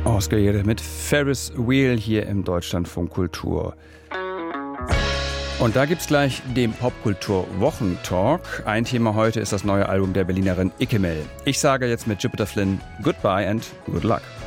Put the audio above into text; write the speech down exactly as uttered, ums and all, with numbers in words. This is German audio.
Oscar Jede mit Ferris Wheel hier im Deutschlandfunk Kultur. Und da gibt's gleich den Popkultur-Wochentalk. Ein Thema heute ist das neue Album der Berlinerin Ikemel. Ich sage jetzt mit Jupiter Flynn Goodbye and good luck.